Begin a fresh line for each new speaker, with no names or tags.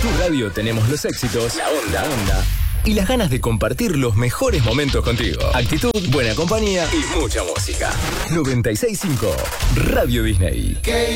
tu radio tenemos los éxitos, la onda y las ganas de compartir los mejores momentos contigo. Actitud, buena compañía y mucha música. 96.5 Radio Disney.